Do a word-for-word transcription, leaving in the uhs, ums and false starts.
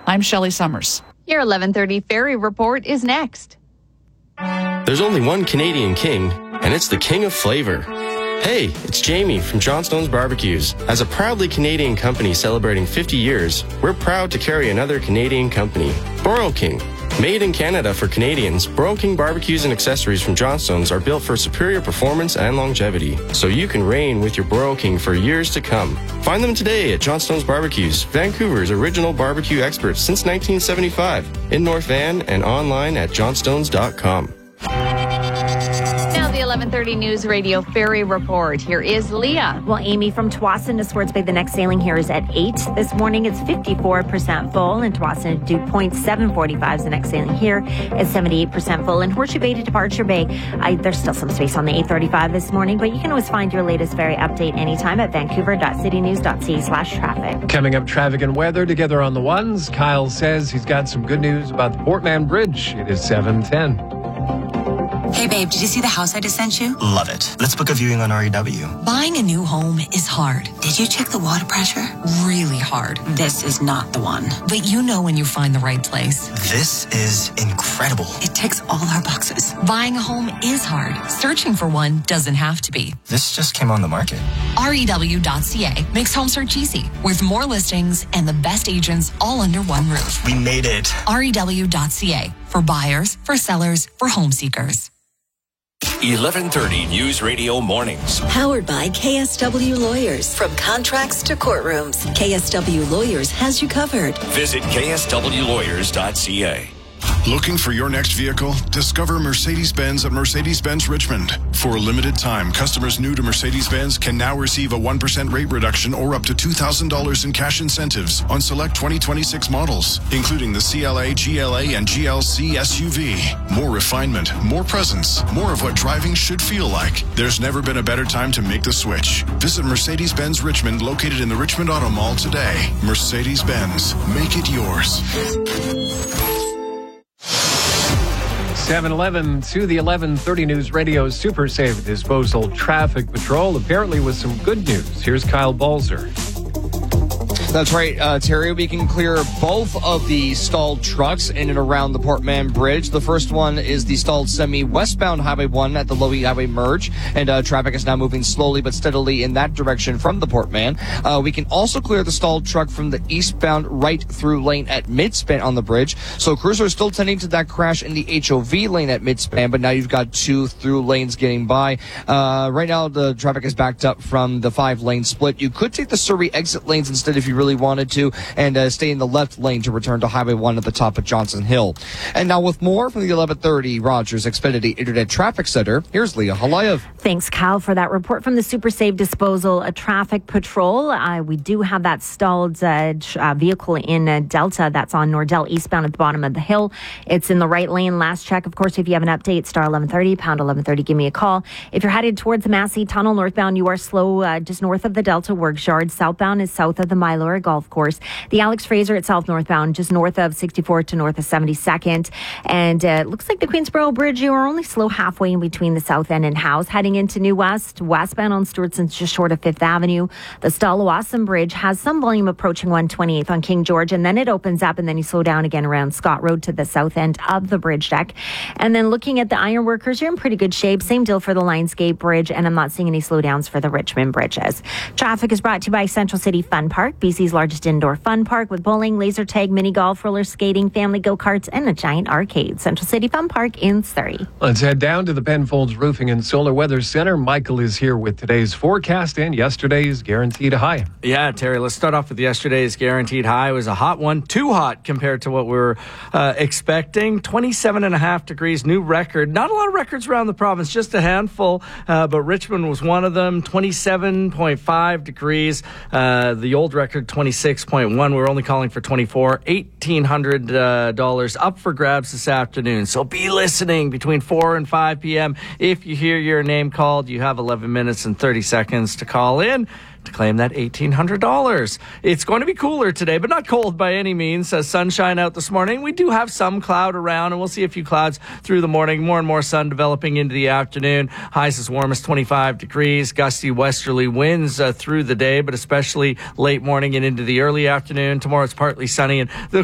I'm Shelley Summers. Your eleven thirty Ferry Report is next. There's only one Canadian king, and it's the king of flavor. Hey, it's Jamie from Johnstone's Barbecues. As a proudly Canadian company celebrating fifty years, we're proud to carry another Canadian company, Burro King. Made in Canada for Canadians, Burro King barbecues and accessories from Johnstone's are built for superior performance and longevity, so you can reign with your Burro King for years to come. Find them today at Johnstone's Barbecues, Vancouver's original barbecue experts since nineteen seventy-five, in North Van and online at johnstones dot com. Now the eleven thirty News Radio Ferry Report. Here is Leah. Well, Amy, from Tsawwassen to Swartz Bay, the next sailing here is at eight. This morning it's fifty-four percent full. In Tsawwassen to Dew Point, seven forty-five is the next sailing here. It's seventy-eight percent full. In Horseshoe Bay to Departure Bay, I, there's still some space on the eight thirty-five this morning, but you can always find your latest ferry update anytime at vancouver dot city news dot c a slash traffic. Coming up, traffic and weather together on the ones. Kyle says he's got some good news about the Portman Bridge. It is seven ten. Hey babe, did you see the house I just sent you? Love it. Let's book a viewing on R E W. Buying a new home is hard. Did you check the water pressure? Really hard. This is not the one. But you know when you find the right place. This is incredible. It ticks all our boxes. Buying a home is hard. Searching for one doesn't have to be. This just came on the market. R E W dot C A makes home search easy with more listings and the best agents all under one roof. We made it. R E W dot C A for buyers, for sellers, for home seekers. eleven thirty News Radio Mornings. Powered by K S W Lawyers. From contracts to courtrooms, K S W Lawyers has you covered. Visit K S W lawyers dot C A. Looking for your next vehicle? Discover Mercedes-Benz at Mercedes-Benz Richmond. For a limited time, customers new to Mercedes-Benz can now receive a one percent rate reduction or up to two thousand dollars in cash incentives on select twenty twenty-six models, including the C L A, G L A, and G L C S U V. More refinement, more presence, more of what driving should feel like. There's never been a better time to make the switch. Visit Mercedes-Benz Richmond, located in the Richmond Auto Mall today. Mercedes-Benz. Make it yours. seven eleven to the eleven thirty News Radio Super Safe Disposal Traffic Patrol, apparently with some good news. Here's Kyle Balzer. That's right, uh, Terry. We can clear both of the stalled trucks in and around the Portman Bridge. The first one is the stalled semi westbound Highway one at the Lowy Highway merge, and uh, traffic is now moving slowly but steadily in that direction from the Portman. Uh, we can also clear the stalled truck from the eastbound right through lane at Midspan on the bridge. So crews are still tending to that crash in the H O V lane at Midspan, but now you've got two through lanes getting by. Uh, right now, the traffic is backed up from the five-lane split. You could take the Surrey exit lanes instead if you really wanted to, and uh, stay in the left lane to return to Highway one at the top of Johnson Hill. And now with more from the eleven thirty Rogers Xfinity Internet Traffic Center, here's Leah Halayev. Thanks, Kyle, for that report from the Super Safe Disposal a Traffic Patrol. Uh, we do have that stalled uh, uh, vehicle in uh, Delta that's on Nordell eastbound at the bottom of the hill. It's in the right lane. Last check, of course, if you have an update, star eleven thirty, pound eleven thirty, give me a call. If you're headed towards the Massey Tunnel northbound, you are slow uh, just north of the Delta Works Yard. Southbound is south of the Mylora Golf Course. The Alex Fraser itself northbound, just north of sixty-four to north of seventy-second. And uh, it looks like the Queensboro Bridge, you are only slow halfway in between the South End and House. Heading into New West, westbound on Stewartson's just short of Fifth Avenue. The Stallawasam Bridge has some volume approaching one twenty-eighth on King George, and then it opens up, and then you slow down again around Scott Road to the south end of the bridge deck. And then looking at the ironworkers, you're in pretty good shape. Same deal for the Lionsgate Bridge, and I'm not seeing any slowdowns for the Richmond bridges. Traffic is brought to you by Central City Fun Park, B C's largest indoor fun park with bowling, laser tag, mini golf, roller skating, family go-karts, and a giant arcade. Central City Fun Park in Surrey. Let's head down to the Penfolds Roofing and Solar Weather Center. Michael is here with today's forecast and yesterday's guaranteed high. Yeah, Terry, let's start off with yesterday's guaranteed high. It was a hot one, too hot compared to what we were uh, expecting. twenty-seven and a half degrees, new record. Not a lot of records around the province, just a handful, uh, but Richmond was one of them. twenty-seven point five degrees. Uh, the old record, twenty-six point one. We were only calling for twenty-four. eighteen hundred dollars uh, up for grabs this afternoon. So be listening between four and five p.m. If you hear your name called, you have eleven minutes and thirty seconds to call in to claim that eighteen hundred dollars. It's going to be cooler today, but not cold by any means. Uh, sunshine out this morning. We do have some cloud around, and we'll see a few clouds through the morning. More and more sun developing into the afternoon. Highs as warm as twenty-five degrees. Gusty westerly winds uh, through the day, but especially late morning and into the early afternoon. Tomorrow it's partly sunny, and the